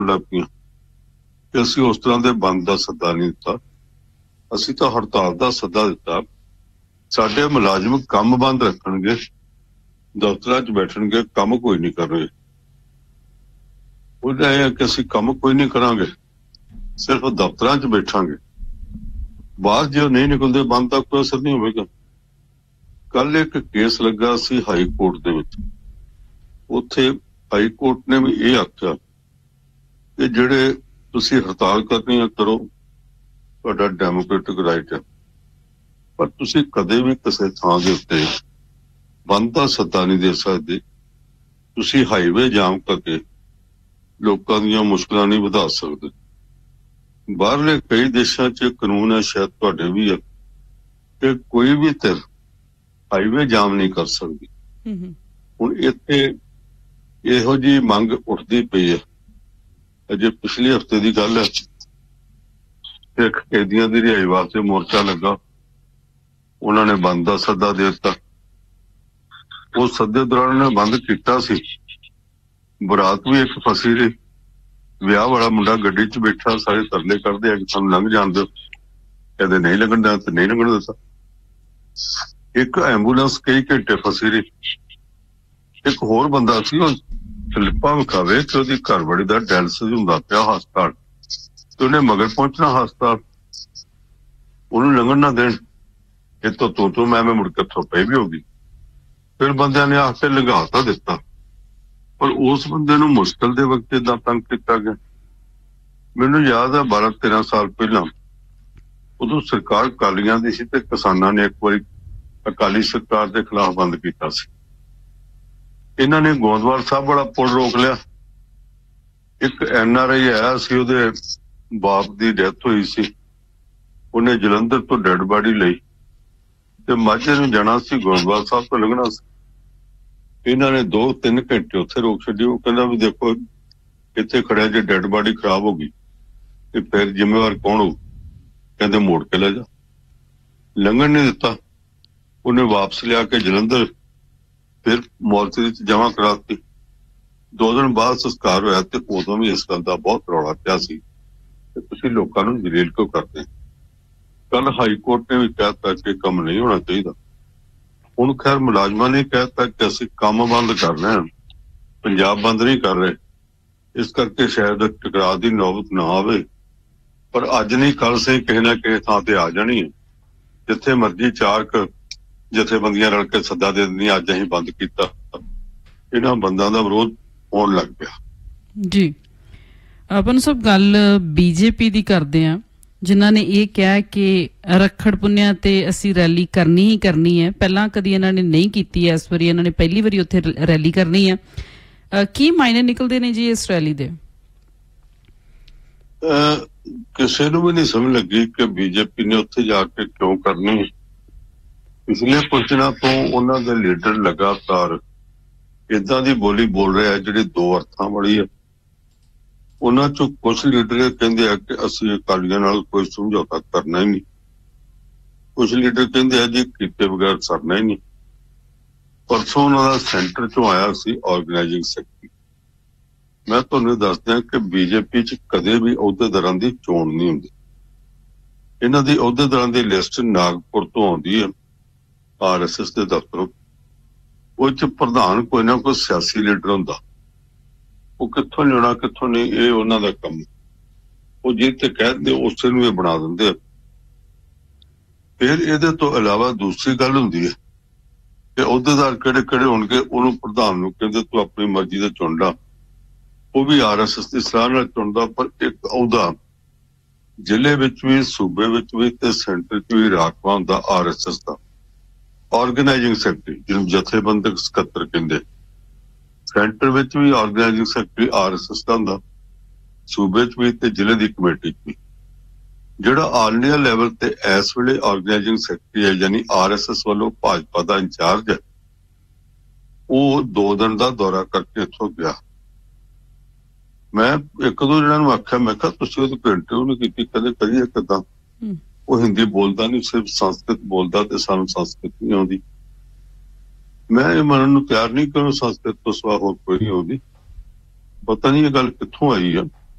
ਲੱਗ ਪਈਆਂ ਕਿ ਅਸੀਂ ਉਸ ਤਰ੍ਹਾਂ ਦੇ ਬੰਦ ਦਾ ਸੱਦਾ ਨਹੀਂ ਦਿੱਤਾ, ਅਸੀਂ ਤਾਂ ਹੜਤਾਲ ਦਾ ਸੱਦਾ ਦਿੱਤਾ। ਸਾਡੇ ਮੁਲਾਜ਼ਮ ਕੰਮ ਬੰਦ ਰੱਖਣਗੇ, ਦਫ਼ਤਰਾਂ 'ਚ ਬੈਠਣਗੇ, ਕੰਮ ਕੋਈ ਨਹੀਂ ਕਰ ਰਹੇ। ਉਹਦਾ ਇਹ ਹੈ ਕਿ ਅਸੀਂ ਕੰਮ ਕੋਈ ਨਹੀਂ ਕਰਾਂਗੇ, ਸਿਰਫ ਦਫ਼ਤਰਾਂ 'ਚ ਬੈਠਾਂਗੇ, ਬਾਹਰ ਜੇ ਨਹੀਂ ਨਿਕਲਦੇ ਬੰਦ ਦਾ ਕੋਈ ਅਸਰ ਨਹੀਂ ਹੋਵੇਗਾ। ਕੱਲ ਇੱਕ ਕੇਸ ਲੱਗਾ ਸੀ ਹਾਈ ਕੋਰਟ ਦੇ ਵਿੱਚ, ਉੱਥੇ ਹਾਈ ਕੋਰਟ ਨੇ ਵੀ ਇਹ ਆਖਿਆ ਕਿ ਜਿਹੜੇ ਤੁਸੀਂ ਹੜਤਾਲ ਕਰਨੀ ਹੈ ਕਰੋ, ਤੁਹਾਡਾ ਡੈਮੋਕ੍ਰੈਟਿਕ ਰਾਈਟ ਹੈ, ਪਰ ਤੁਸੀਂ ਕਦੇ ਵੀ ਕਿਸੇ ਥਾਂ ਦੇ ਉੱਤੇ ਬੰਦ ਦਾ ਸੱਦਾ ਨਹੀਂ ਦੇ ਸਕਦੇ। ਤੁਸੀਂ ਹਾਈਵੇ ਜਾਮ ਕਰਕੇ ਲੋਕਾਂ ਦੀਆਂ ਮੁਸ਼ਕਲਾਂ ਨਹੀਂ ਵਧਾ ਸਕਦੇ। ਬਾਹਰਲੇ ਕਈ ਦੇਸ਼ਾਂ 'ਚ ਕਾਨੂੰਨ ਹੈ, ਸ਼ਾਇਦ ਤੁਹਾਡੇ ਵੀ ਹੈ, ਕਿ ਕੋਈ ਵੀ ਧਿਰ ਹਾਈਵੇ ਜਾਮ ਨਹੀਂ ਕਰ ਸਕਦੀ। ਹੁਣ ਇੱਥੇ ਇਹੋ ਜਿਹੀ ਮੰਗ ਉੱਠਦੀ ਪਈ ਹੈ। ਅਜੇ ਪਿਛਲੇ ਹਫ਼ਤੇ ਦੀ ਗੱਲ ਹੈ, ਸਿੱਖ ਕੈਦੀਆਂ ਦੀ ਰਿਹਾਈ ਵਾਸਤੇ ਮੋਰਚਾ ਲੱਗਾ, ਉਹਨਾਂ ਨੇ ਬੰਦ ਦਾ ਸੱਦਾ ਦੇ ਦਿੱਤਾ। ਉਸ ਸੱਦੇ ਦੌਰਾਨ ਉਹਨੇ ਬੰਦ ਕੀਤਾ ਸੀ, ਬਰਾਤ ਵੀ ਇੱਕ ਫਸੀ ਰਹੀ, ਵਿਆਹ ਵਾਲਾ ਮੁੰਡਾ ਗੱਡੀ 'ਚ ਬੈਠਾ, ਸਾਰੇ ਤਰਲੇ ਕਰਦੇ ਆ ਕਿ ਸਾਨੂੰ ਲੰਘ ਜਾਣ ਦਿਓ, ਕਹਿੰਦੇ ਨਹੀਂ ਲੰਘਣ ਦੇਣਾ ਤੇ ਨਹੀਂ ਲੰਘਣ ਦਿੱਤਾ। ਇੱਕ ਐਂਬੂਲੈਂਸ ਕਈ ਘੰਟੇ ਫਸੀ ਰਹੀ। ਇੱਕ ਹੋਰ ਬੰਦਾ ਸੀ, ਉਹ ਸਲਿੱਪਾਂ ਵਿਖਾਵੇ ਕਿ ਉਹਦੀ ਘਰਵਾਲੀ ਦਾ ਡਾਇਲਸਿਸ ਹੁੰਦਾ ਪਿਆ ਹਸਪਤਾਲ, ਤੇ ਉਹਨੇ ਮਗਰ ਪਹੁੰਚਣਾ ਹਸਪਤਾਲ, ਉਹਨੂੰ ਲੰਘਣ ਨਾ ਦੇਣ। ਇੱਥੋਂ ਤੋਂ ਮੈਂ ਮੁੜ ਕੇ ਉੱਥੋਂ ਪਈ ਵੀ ਹੋ ਗਈ। ਫਿਰ ਬੰਦਿਆਂ ਨੇ ਆ ਕੇ ਲੰਘਾ ਤਾਂ ਦਿੱਤਾ, ਪਰ ਉਸ ਬੰਦੇ ਨੂੰ ਮੁਸ਼ਕਿਲ ਦੇ ਵਕਤ ਏਦਾਂ ਤੰਗ ਕੀਤਾ ਗਿਆ। ਮੈਨੂੰ ਯਾਦ ਹੈ 12-13 ਸਾਲ ਪਹਿਲਾਂ, ਉਦੋਂ ਸਰਕਾਰ ਅਕਾਲੀਆਂ ਦੀ ਸੀ ਤੇ ਕਿਸਾਨਾਂ ਨੇ ਇੱਕ ਵਾਰੀ ਅਕਾਲੀ ਸਰਕਾਰ ਦੇ ਖਿਲਾਫ ਬੰਦ ਕੀਤਾ ਸੀ। ਇਹਨਾਂ ਨੇ ਗੋਂਦਵਾਲ ਸਾਹਿਬ ਵਾਲਾ ਪੁਲ ਰੋਕ ਲਿਆ। ਇੱਕ NRI ਆਇਆ ਸੀ, ਉਹਦੇ ਬਾਪ ਦੀ ਡੈਥ ਹੋਈ ਸੀ, ਉਹਨੇ ਜਲੰਧਰ ਤੋਂ ਡੈਡ ਬਾਡੀ ਲਈ ਤੇ ਮਾਝੇ ਨੂੰ ਜਾਣਾ ਸੀ, ਗੋਂਦਵਾਲ ਸਾਹਿਬ ਤੋਂ ਲੰਘਣਾ ਸੀ। ਇਹਨਾਂ ਨੇ 2-3 ਘੰਟੇ ਉੱਥੇ ਰੋਕ ਛੱਡੀ। ਉਹ ਕਹਿੰਦਾ ਵੀ ਦੇਖੋ ਇੱਥੇ ਖੜਿਆ, ਜੇ ਡੈਡ ਬਾਡੀ ਖਰਾਬ ਹੋ ਗਈ ਤੇ ਫਿਰ ਜ਼ਿੰਮੇਵਾਰ ਕੌਣ ਹੋਊ? ਕਹਿੰਦੇ ਮੋੜ ਕੇ ਲੈ ਜਾ। ਲੰਘਣ ਨਹੀਂ ਦਿੱਤਾ। ਉਹਨੇ ਵਾਪਸ ਲਿਆ ਕੇ ਜਲੰਧਰ ਫਿਰ ਮੋਰਚਰੀ 'ਚ ਜਮ੍ਹਾਂ ਕਰਾਤੀ। 2 ਦਿਨ ਬਾਅਦ ਸੰਸਕਾਰ ਹੋਇਆ ਤੇ ਉਦੋਂ ਵੀ ਇਸ ਗੱਲ ਦਾ ਬਹੁਤ ਰੌਲਾ ਪਿਆ ਸੀ ਕਿ ਤੁਸੀਂ ਲੋਕਾਂ ਨੂੰ ਜਲੀਲ ਕਿਉਂ ਕਰਦੇ। ਕੱਲ ਹਾਈ ਕੋਰਟ ਨੇ ਵੀ ਕਹਿਤਾ ਕਿ ਕੰਮ ਨਹੀਂ ਹੋਣਾ ਚਾਹੀਦਾ। ਹੁਣ ਖੈਰ ਮੁਲਾਜ਼ਮਾਂ ਨੇ ਕਹਿਤਾ ਕਿ ਅਸੀਂ ਕੰਮ ਬੰਦ ਕਰ ਰਹੇ ਹਾਂ, ਪੰਜਾਬ ਬੰਦ ਨਹੀਂ ਕਰ ਰਹੇ, ਇਸ ਕਰਕੇ ਸ਼ਾਇਦ ਟਕਰਾਅ ਦੀ ਨੌਬਤ ਨਾ ਆਵੇ। ਪਰ ਅੱਜ ਨਹੀਂ ਕੱਲ ਸੇ ਕਿਸੇ ਨਾ ਕਿਸੇ ਥਾਂ ਤੇ ਆ ਜਾਣੀ ਹੈ। ਜਿੱਥੇ ਮਰਜ਼ੀ 4 ਜਥੇਬੰਦੀਆਂ ਰਲ ਕੇ ਸੱਦਾ ਦੇ ਦਿੰਦੀਆਂ, ਅੱਜ ਅਸੀਂ ਬੰਦ ਕੀਤਾ, ਇਹਨਾਂ ਬੰਦਾਂ ਦਾ ਵਿਰੋਧ ਹੋਣ ਲੱਗ ਪਿਆ। ਜੀ ਆਪਾਂ ਨੂੰ ਸਭ ਗੱਲ BJP ਦੀ ਕਰਦੇ ਆ, ਜਿਨ੍ਹਾਂ ਨੇ ਇਹ ਕਿਹਾ ਕਿ ਰੱਖੜ ਪੁੰਨਿਆ ਤੇ ਅਸੀਂ ਰੈਲੀ ਕਰਨੀ ਹੀ ਕਰਨੀ ਹੈ। ਪਹਿਲਾਂ ਕਦੀ ਇਹਨਾਂ ਨੇ ਨਹੀਂ ਕੀਤੀ ਹੈ, ਇਸ ਵਾਰੀ ਇਹਨਾਂ ਨੇ ਪਹਿਲੀ ਵਾਰੀ ਉੱਥੇ ਰੈਲੀ ਕਰਨੀ ਹੈ। ਕੀ ਮਾਇਨੇ ਨਿਕਲਦੇ ਨੇ ਜੀ ਇਸ ਰੈਲੀ ਦੇ? ਕਿਸੇ ਨੂੰ ਵੀ ਨਹੀਂ ਸਮਝ ਲੱਗੀ ਕਿ BJP ਨੇ ਉੱਥੇ ਜਾ ਕੇ ਕਿਉਂ ਕਰਨੀ। ਪਿਛਲੇ ਕੁਝ ਦਿਨਾਂ ਤੋਂ ਉਹਨਾਂ ਦੇ ਲੀਡਰ ਲਗਾਤਾਰ ਏਦਾਂ ਦੀ ਬੋਲੀ ਬੋਲ ਰਿਹਾ ਜਿਹੜੀ 2 ਅਰਥਾਂ ਵਾਲੀ ਹੈ। ਉਹਨਾਂ ਚੋਂ ਕੁਝ ਲੀਡਰ ਕਹਿੰਦੇ ਆ ਕਿ ਅਸੀਂ ਅਕਾਲੀਆਂ ਨਾਲ ਕੋਈ ਸਮਝੌਤਾ ਕਰਨਾ ਹੀ ਨਹੀਂ। ਕੁਝ ਲੀਡਰ ਕਹਿੰਦੇ ਆ ਜੀ ਕੀਤੇ ਬਗੈਰ ਸਰਨਾ ਹੀ ਨਹੀਂ। ਪਰਸੋਂ ਉਹਨਾਂ ਦਾ ਸੈਂਟਰ ਚੋਂ ਆਇਆ ਸੀ ਆਰਗੇਨਾਈਜ਼ਿੰਗ ਸੈਕਟਰੀ। ਮੈਂ ਤੁਹਾਨੂੰ ਦੱਸਦਾ ਕਿ BJP 'ਚ ਕਦੇ ਵੀ ਅਹੁਦੇਦਾਰਾਂ ਦੀ ਚੋਣ ਨਹੀਂ ਹੁੰਦੀ। ਇਹਨਾਂ ਦੀ ਅਹੁਦੇਦਾਰਾਂ ਦੀ ਲਿਸਟ ਨਾਗਪੁਰ ਤੋਂ ਆਉਂਦੀ ਹੈ, RSS ਦੇ ਦਫ਼ਤਰੋਂ। ਉਹ 'ਚ ਪ੍ਰਧਾਨ ਕੋਈ ਨਾ ਕੋਈ ਸਿਆਸੀ ਲੀਡਰ ਹੁੰਦਾ। ਉਹ ਕਿੱਥੋਂ ਲਿਆਉਣਾ ਕਿੱਥੋਂ ਨਹੀਂ, ਇਹ ਉਹਨਾਂ ਦਾ ਕੰਮ। ਉਹ ਜਿੱਥੇ ਕਹਿ ਦਿੰਦੇ ਉਸੇ ਨੂੰ ਇਹ ਬਣਾ ਦਿੰਦੇ ਆ। ਫਿਰ ਇਹਦੇ ਤੋਂ ਇਲਾਵਾ ਦੂਸਰੀ ਗੱਲ ਹੁੰਦੀ ਹੈ ਕਿ ਅਹੁਦੇਦਾਰ ਕਿਹੜੇ ਕਿਹੜੇ ਹੋਣਗੇ। ਉਹਨੂੰ ਪ੍ਰਧਾਨ ਨੂੰ ਕਹਿੰਦੇ ਤੂੰ ਆਪਣੀ ਮਰਜ਼ੀ ਦਾ ਚੁਣ ਲਾ, ਉਹ ਵੀ RSS ਦੀ ਸਲਾਹ ਨਾਲ ਚੁਣਦਾ। ਪਰ ਇੱਕ ਅਹੁਦਾ ਜ਼ਿਲ੍ਹੇ ਵਿੱਚ ਵੀ, ਸੂਬੇ ਵਿੱਚ ਵੀ ਤੇ ਸੈਂਟਰ 'ਚ ਵੀ ਰਾਖਵਾ ਹੁੰਦਾ RSS ਦਾ, ਆਰਗੇਨਾਈਜ਼ਿੰਗ ਸੈਕਟਰੀ, ਜਿਹਨੂੰ ਜਥੇਬੰਦਕ ਸਕੱਤਰ ਕਹਿੰਦੇ। ਸੈਂਟਰ ਵਿੱਚ ਵੀ ਆਰਗੇਨਾਈਜ਼ਿੰਗ ਸੈਕਟਰੀ RSS ਦਾ ਹੁੰਦਾ, ਸੂਬੇ 'ਚ ਵੀ ਤੇ ਜ਼ਿਲ੍ਹੇ ਦੀ ਕਮੇਟੀ 'ਚ ਵੀ। ਜਿਹੜਾ ਆਲ ਇੰਡੀਆ ਲੈਵਲ ਤੇ ਇਸ ਵੇਲੇ ਆਰਗੇਨਾਈਜ਼ਿੰਗ ਸੈਕਟਰੀ ਹੈ, ਯਾਨੀ RSS ਵੱਲੋਂ ਭਾਜਪਾ ਦਾ ਇੰਚਾਰਜ ਹੈ, ਉਹ 2 ਦਿਨ ਦਾ ਦੌਰਾ ਕਰਕੇ ਇੱਥੋਂ ਗਿਆ। ਮੈਂ 1-2 ਜਣਿਆਂ ਨੂੰ ਆਖਿਆ, ਮੈਂ ਕਿਹਾ ਤੁਸੀਂ ਉਹਦੀ ਇੰਟਰਵਿਊ ਨਹੀਂ ਕੀਤੀ, ਕਦੇ ਕਰੀਏ ਕਿੱਦਾਂ? ਉਹ ਹਿੰਦੀ ਬੋਲਦਾ ਨਹੀਂ, ਸਿਰਫ ਸੰਸਕ੍ਰਿਤ ਬੋਲਦਾ ਤੇ ਸਾਨੂੰ ਸੰਸਕ੍ਰਿਤ ਨਹੀਂ ਆਉਂਦੀ। ਮੈਂ ਇਹ ਮੰਨਣ ਨੂੰ ਤਿਆਰ ਨਹੀਂ ਕਿ ਉਹਨੂੰ ਸੰਸਕ੍ਰਿਤ ਤੋਂ ਸਿਵਾ ਹੋਰ ਕੋਈ ਨਹੀਂ ਆਉਂਦੀ। ਪਤਾ ਨਹੀਂ ਇਹ ਗੱਲ ਕਿੱਥੋਂ ਆਈ ਆ।